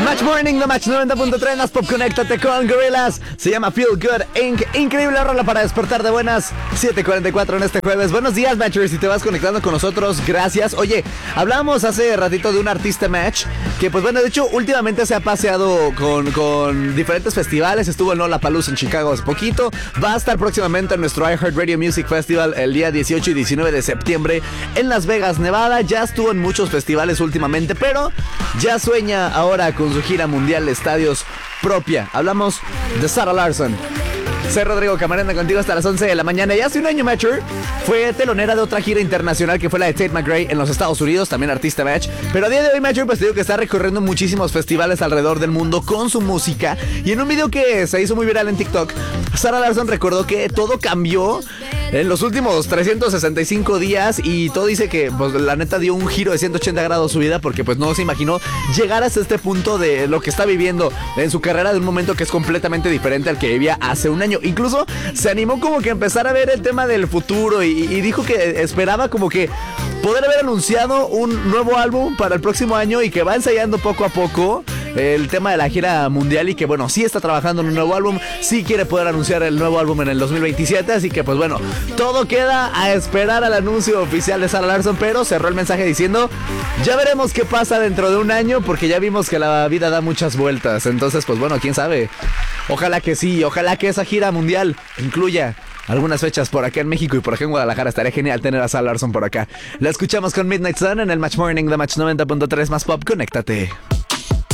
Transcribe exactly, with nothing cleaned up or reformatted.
Match Morning, The Match noventa punto tres, más pop, conéctate con Gorillaz. Se llama Feel Good incorporated. Increíble rola para despertar de buenas. siete cuarenta y cuatro en este jueves. Buenos días, Matchers, si te vas conectando con nosotros, gracias. Oye, hablábamos hace ratito de un artista Match que, pues bueno, de hecho, últimamente se ha paseado con, con diferentes festivales. Estuvo en Lollapalooza en Chicago hace poquito. Va a estar próximamente en nuestro iHeartRadio Music Festival el día dieciocho y diecinueve de septiembre en Las Vegas, Nevada. Ya estuvo en muchos festivales últimamente, pero ya sueña ahora con su gira mundial de estadios propia. Hablamos de Sarah Larsson. Soy Rodrigo Camarena, contigo hasta las once de la mañana. Y hace un año, Matcher fue telonera de otra gira internacional que fue la de Tate McRae en los Estados Unidos, también artista Match. Pero a día de hoy, Matcher, pues te digo que está recorriendo muchísimos festivales alrededor del mundo con su música. Y en un video que se hizo muy viral en TikTok, Sarah Larsson recordó que todo cambió en los últimos trescientos sesenta y cinco días, y todo dice que, pues, la neta dio un giro de ciento ochenta grados su vida, porque pues no se imaginó llegar hasta este punto de lo que está viviendo en su carrera, de un momento que es completamente diferente al que vivía hace un año. Incluso se animó como que a empezar a ver el tema del futuro y, y dijo que esperaba como que poder haber anunciado un nuevo álbum para el próximo año, y que va ensayando poco a poco el tema de la gira mundial, y que bueno, sí está trabajando en un nuevo álbum, sí quiere poder anunciar el nuevo álbum en el dos mil veintisiete, así que pues bueno, todo queda a esperar al anuncio oficial de Sarah Larsson. Pero cerró el mensaje diciendo: ya veremos qué pasa dentro de un año, porque ya vimos que la vida da muchas vueltas. Entonces pues bueno, quién sabe, ojalá que sí, ojalá que esa gira mundial incluya algunas fechas por acá en México y por acá en Guadalajara. Estaría genial tener a Sarah Larsson por acá. La escuchamos con Midnight Sun en el Match Morning de Match noventa punto tres, más pop, conéctate.